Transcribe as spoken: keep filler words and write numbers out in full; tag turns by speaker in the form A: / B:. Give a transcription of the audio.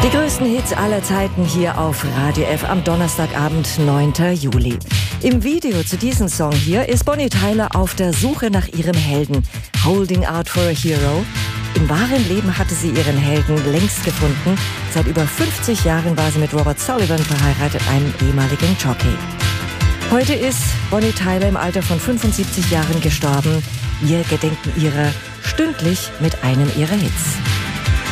A: Die größten Hits aller Zeiten hier auf Radio F am Donnerstagabend, neunten Juli. Im Video zu diesem Song hier ist Bonnie Tyler auf der Suche nach ihrem Helden, Holding Out for a Hero. Im wahren Leben hatte sie ihren Helden längst gefunden. Seit über fünfzig Jahren war sie mit Robert Sullivan verheiratet, einem ehemaligen Jockey. Heute ist Bonnie Tyler im Alter von fünfundsiebzig Jahren gestorben. Wir gedenken ihrer stündlich mit einem ihrer Hits.